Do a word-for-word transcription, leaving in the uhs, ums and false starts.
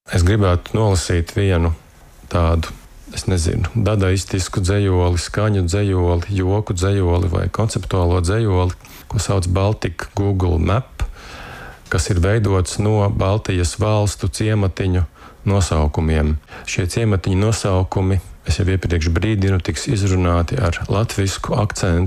Es gribētu nolasīt vienu tādu, es nezinu, dadaistisku dzejoli, skaņu dzejoli, joku dzejoli vai konceptuālo dzejoli, ko sauc Baltika Google Map, kas ir veidots no Baltijas valstu ciematiņu nosaukumiem. Šie ciematiņu nosaukumi, es jau iepriekš brīdinu, tiks izrunāti ar latvisku akcentu.